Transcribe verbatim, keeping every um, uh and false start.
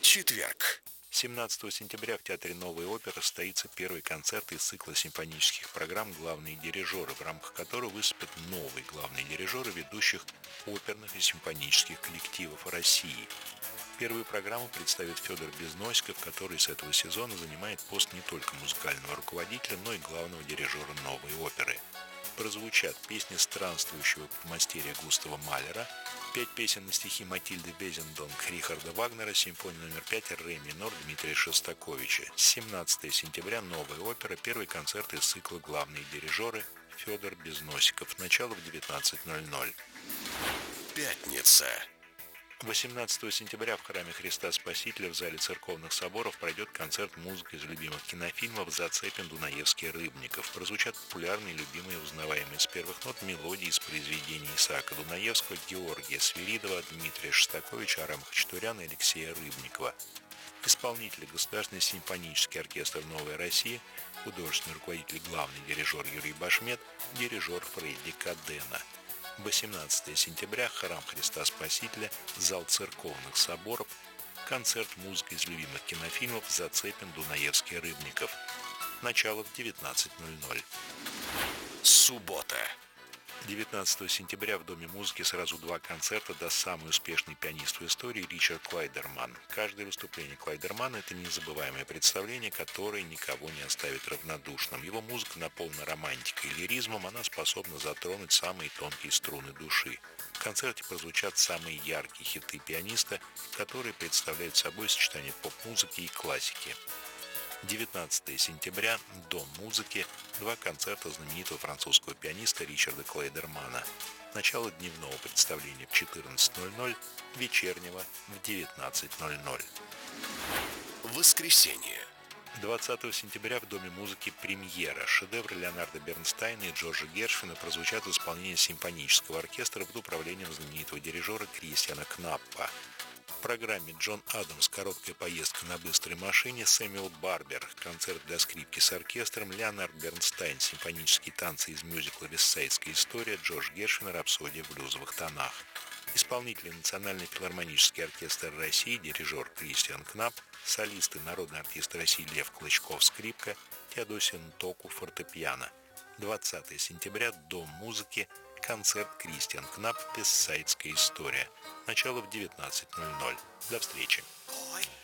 Четверг. семнадцатого сентября в Театре Новой оперы состоится первый концерт из цикла симфонических программ «Главные дирижеры», в рамках которого выступят новые главные дирижеры ведущих оперных и симфонических коллективов России. Первую программу представит Федор Безносиков, который с этого сезона занимает пост не только музыкального руководителя, но и главного дирижера Новой оперы. Прозвучат песни странствующего подмастерья Густава Малера, пять песен на стихи Матильды Безендонг Рихарда Вагнера, симфония номер пять ре минор Дмитрия Шостаковича. семнадцатого сентября Новая опера, первый концерт из цикла «Главные дирижеры» Федор Безносиков. Начало в девятнадцать ноль ноль. Пятница. восемнадцатого сентября в храме Христа Спасителя в зале церковных соборов пройдет концерт музыки из любимых кинофильмов «Зацепин», «Дунаевский», «Рыбников». Прозвучат популярные, любимые, узнаваемые с первых нот мелодии из произведений Исаака Дунаевского, Георгия Свиридова, Дмитрия Шостаковича, Арама Хачатуряна и Алексея Рыбникова. Исполнители — Государственный симфонический оркестр «Новая Россия», художественный руководитель, главный дирижер Юрий Башмет, дирижер Фредди Кадена. восемнадцатого сентября храм Христа Спасителя, зал церковных соборов, концерт музыки из любимых кинофильмов «Зацепин», «Дунаевский», «Рыбников». Начало в девятнадцать ноль ноль. Суббота. девятнадцатого сентября в Доме музыки сразу два концерта даст самый успешный пианист в истории Ричард Клайдерман. Каждое выступление Клайдермана – это незабываемое представление, которое никого не оставит равнодушным. Его музыка наполнена романтикой и лиризмом, она способна затронуть самые тонкие струны души. В концерте прозвучат самые яркие хиты пианиста, которые представляют собой сочетание поп-музыки и классики. девятнадцатого сентября Дом музыки, два концерта знаменитого французского пианиста Ричарда Клайдермана. Начало дневного представления в четырнадцать ноль ноль, вечернего в девятнадцать ноль ноль. Воскресенье. двадцатого сентября в Доме музыки премьера. Шедевры Леонарда Бернстайна и Джорджа Гершвина прозвучат в исполнении симфонического оркестра под управлением знаменитого дирижера Кристиана Кнаппа. В программе Джон Адамс «Короткая поездка на быстрой машине», Сэмюэл Барбер концерт для скрипки с оркестром, Леонард Бернстайн симфонические танцы из мюзикла «Вестсайдская история», Джордж Гершвин «Рапсодия в блюзовых тонах». Исполнители Национальный филармонический оркестр России, дирижер Кристиан Кнап, солисты народный артист России Лев Клычков скрипка, Теодосия Нтоку фортепиано. двадцатого сентября Дом музыки, концерт Кристиан Кнап «Вестсайдская история». Начало в девятнадцать ноль ноль. До встречи.